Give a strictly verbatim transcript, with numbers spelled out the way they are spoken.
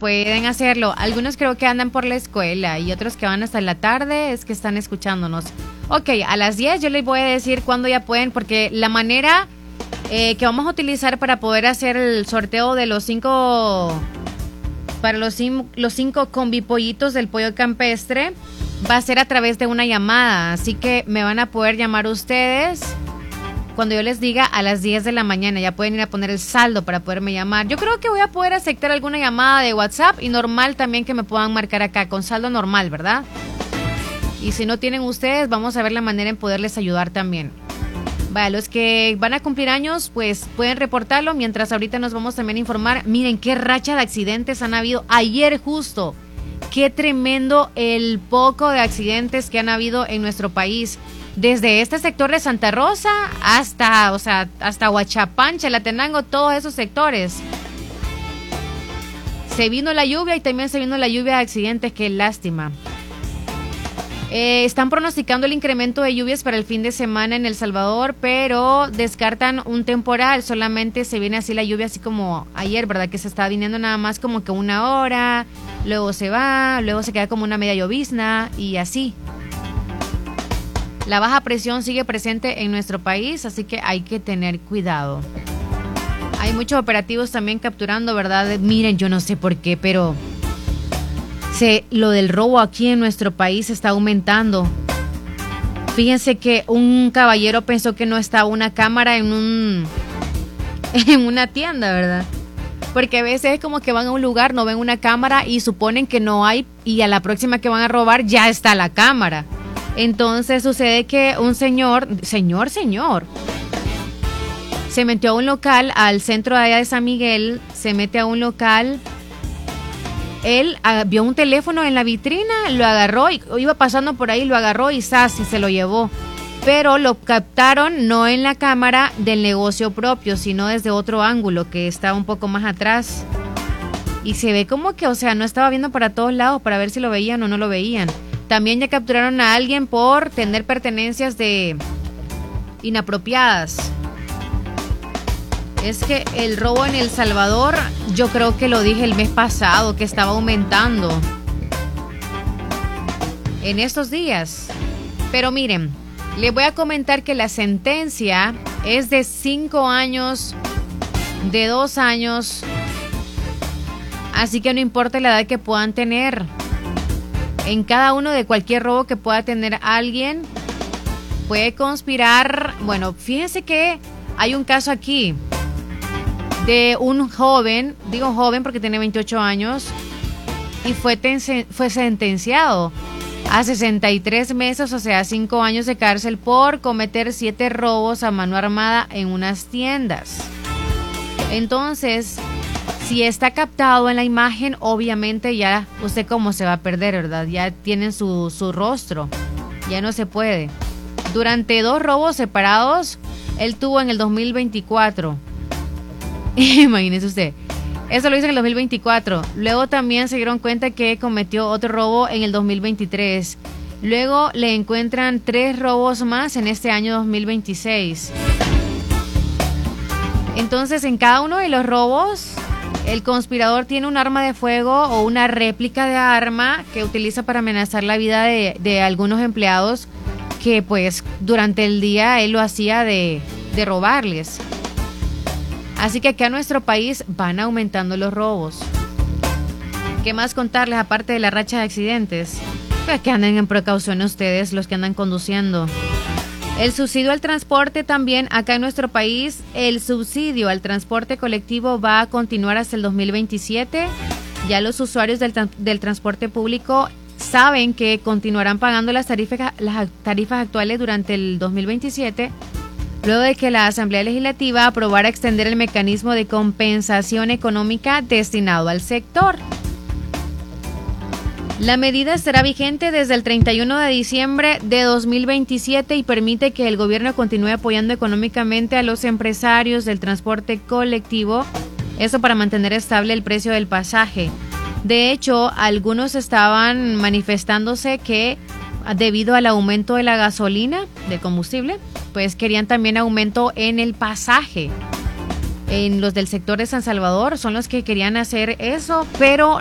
pueden hacerlo. Algunos creo que andan por la escuela y otros que van hasta la tarde es que están escuchándonos. Ok, a las diez yo les voy a decir cuándo ya pueden, porque la manera eh, que vamos a utilizar para poder hacer el sorteo de los cinco, para los, los cinco combipollitos del pollo campestre va a ser a través de una llamada. Así que me van a poder llamar ustedes cuando yo les diga a las diez de la mañana. Ya pueden ir a poner el saldo para poderme llamar. Yo creo que voy a poder aceptar alguna llamada de WhatsApp y normal también que me puedan marcar acá con saldo normal, ¿verdad? Y si no tienen ustedes, vamos a ver la manera en poderles ayudar también. Vaya, los que van a cumplir años, pues pueden reportarlo, mientras ahorita nos vamos también a informar. Miren qué racha de accidentes han habido ayer justo. Qué tremendo el poco de accidentes que han habido en nuestro país. Desde este sector de Santa Rosa hasta, o sea, hasta Huachapán, Chalatenango, todos esos sectores. Se vino la lluvia y también se vino la lluvia de accidentes, qué lástima. Eh, están pronosticando el incremento de lluvias para el fin de semana en El Salvador, pero descartan un temporal. Solamente se viene así la lluvia, así como ayer, ¿verdad? Que se está viniendo nada más como que una hora, luego se va, luego se queda como una media llovizna y así. La baja presión sigue presente en nuestro país, así que hay que tener cuidado. Hay muchos operativos también capturando, ¿verdad? Miren, yo no sé por qué, pero se, lo del robo aquí en nuestro país está aumentando. Fíjense que un caballero pensó que no estaba una cámara en un en una tienda, ¿verdad? Porque a veces es como que van a un lugar, no ven una cámara y suponen que no hay, y a la próxima que van a robar ya está la cámara. Entonces sucede que un señor, señor, señor, se metió a un local, al centro de allá de San Miguel, se mete a un local. Él uh, vio un teléfono en la vitrina, lo agarró, y iba pasando por ahí, lo agarró y ¡zas! Y se lo llevó. Pero lo captaron no en la cámara del negocio propio, sino desde otro ángulo que está un poco más atrás. Y se ve como que, o sea, no estaba viendo para todos lados para ver si lo veían o no lo veían. También ya capturaron a alguien por tener pertenencias de inapropiadas. Es que el robo en El Salvador, yo creo que lo dije el mes pasado, que estaba aumentando en estos días. Pero miren, les voy a comentar que la sentencia es de cinco años, de dos años, así que no importa la edad que puedan tener. En cada uno de cualquier robo que pueda tener alguien, puede conspirar. Bueno, fíjense que hay un caso aquí de un joven, digo joven porque tiene veintiocho años, y fue, tense, fue sentenciado a sesenta y tres meses, o sea, cinco años de cárcel por cometer siete robos a mano armada en unas tiendas. Entonces, si está captado en la imagen, obviamente ya usted cómo se va a perder, ¿verdad? Ya tienen su, su rostro, ya no se puede. Durante dos robos separados, él tuvo en el dos mil veinticuatro. Imagínese usted, eso lo hizo en el dos mil veinticuatro. Luego también se dieron cuenta que cometió otro robo en el dos mil veintitrés. Luego le encuentran tres robos más en este año dos mil veintiséis. Entonces, en cada uno de los robos, el conspirador tiene un arma de fuego o una réplica de arma que utiliza para amenazar la vida de, de algunos empleados que, pues, durante el día él lo hacía de, de robarles. Así que acá en nuestro país van aumentando los robos. ¿Qué más contarles aparte de la racha de accidentes? Pues que anden en precaución ustedes, los que andan conduciendo. El subsidio al transporte también, acá en nuestro país, el subsidio al transporte colectivo va a continuar hasta el dos mil veintisiete. Ya los usuarios del, del transporte público saben que continuarán pagando las tarifas, las tarifas actuales durante el dos mil veintisiete. Luego de que la Asamblea Legislativa aprobara extender el mecanismo de compensación económica destinado al sector. La medida estará vigente desde el treinta y uno de diciembre de dos mil veintisiete y permite que el gobierno continúe apoyando económicamente a los empresarios del transporte colectivo, eso para mantener estable el precio del pasaje. De hecho, algunos estaban manifestándose que debido al aumento de la gasolina, del combustible, pues querían también aumento en el pasaje. En los del sector de San Salvador son los que querían hacer eso, pero